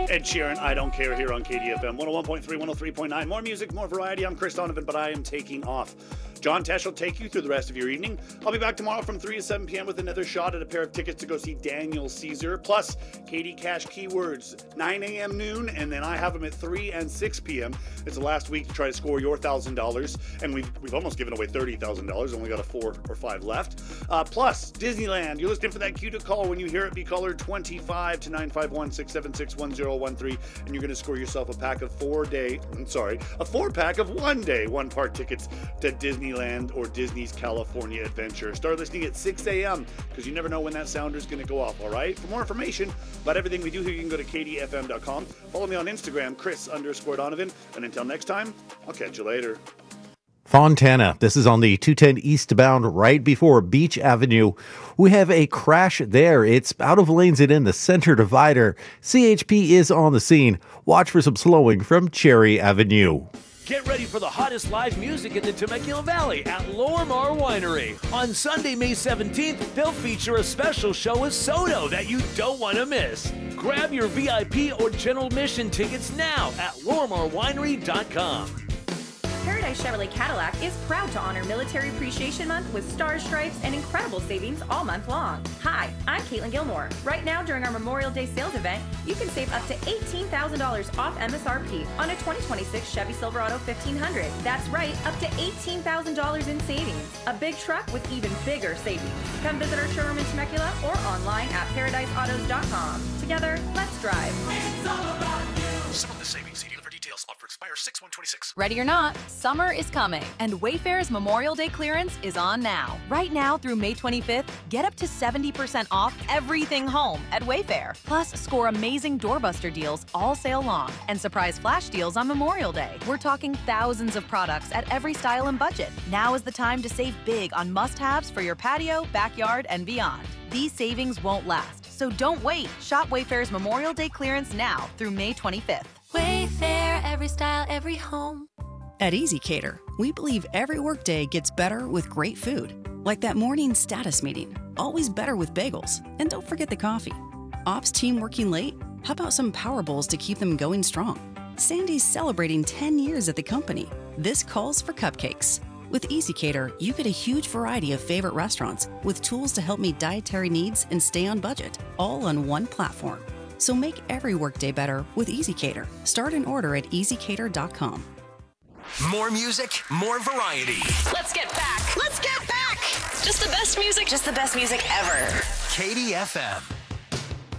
Ed Sheeran, I Don't Care, here on KDFM 101.3, 103.9. More music, more variety. I'm Chris Donovan, but I am taking off. John Tesh will take you through the rest of your evening. I'll be back tomorrow from 3 to 7 p.m. with another shot at a pair of tickets to go see Daniel Caesar, plus Katie Cash Keywords, 9 a.m. noon, and then I have them at 3 and 6 p.m. It's the last week to try to score your $1,000, and we've almost given away $30,000. Only got a 4 or 5 left. Plus, Disneyland. You're listening for that cue to call. When you hear it, be caller 25 to 951-676-1013, and you're going to score yourself a pack of 4-pack of one-day, one-part tickets to Disneyland or Disney's California Adventure. Start listening at 6 a.m. because you never know when that sounder is going to go off, all right? For more information about everything we do here, you can go to kdfm.com. Follow me on Instagram, Chris_Donovan. And until next time, I'll catch you later. Fontana. This is on the 210 eastbound right before Beach Avenue. We have a crash there. It's out of lanes and in the center divider. CHP is on the scene. Watch for some slowing from Cherry Avenue. Get ready for the hottest live music in the Temecula Valley at Lormar Winery. On Sunday, May 17th, they'll feature a special show with Soto that you don't want to miss. Grab your VIP or general admission tickets now at lormarwinery.com. Paradise Chevrolet Cadillac is proud to honor Military Appreciation Month with stars, stripes, and incredible savings all month long. Hi, I'm Caitlin Gilmore. Right now, during our Memorial Day sales event, you can save up to $18,000 off MSRP on a 2026 Chevy Silverado 1500. That's right, up to $18,000 in savings. A big truck with even bigger savings. Come visit our showroom in Temecula or online at paradiseautos.com. Together, let's drive. It's all about you. Some of the savings. See dealer for details. Offer expires 6/126. Ready or not, summer is coming, and Wayfair's Memorial Day clearance is on now. Right now through May 25th, get up to 70% off everything home at Wayfair. Plus, score amazing doorbuster deals all sale long and surprise flash deals on Memorial Day. We're talking thousands of products at every style and budget. Now is the time to save big on must-haves for your patio, backyard, and beyond. These savings won't last, so don't wait. Shop Wayfair's Memorial Day clearance now through May 25th. Wayfair, every style, every home. At ezCater, we believe every workday gets better with great food. Like that morning status meeting, always better with bagels. And don't forget the coffee. Ops team working late? How about some Power Bowls to keep them going strong? Sandy's celebrating 10 years at the company. This calls for cupcakes. With ezCater, you get a huge variety of favorite restaurants with tools to help meet dietary needs and stay on budget, all on one platform. So make every workday better with ezCater. Start an order at ezcater.com. More music, more variety. Let's get back. Let's get back. Just the best music. Just the best music ever. KDFM.